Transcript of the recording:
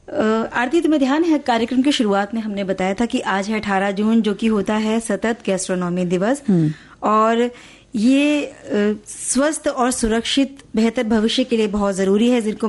आरती, तुम्हें ध्यान है कार्यक्रम की शुरुआत में हमने बताया था कि आज है 18 जून, जो कि होता है सतत गैस्ट्रोनॉमी दिवस। और ये स्वस्थ और सुरक्षित बेहतर भविष्य के लिए बहुत जरूरी है, जिनको